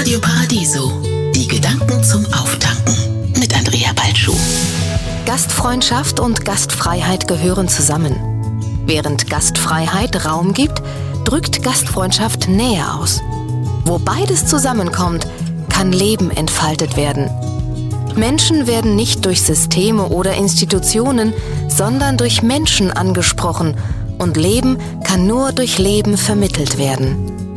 Radio Paradiso. Die Gedanken zum Auftanken mit Andrea Balschuh. Gastfreundschaft und Gastfreiheit gehören zusammen. Während Gastfreiheit Raum gibt, drückt Gastfreundschaft Nähe aus. Wo beides zusammenkommt, kann Leben entfaltet werden. Menschen werden nicht durch Systeme oder Institutionen, sondern durch Menschen angesprochen und Leben kann nur durch Leben vermittelt werden.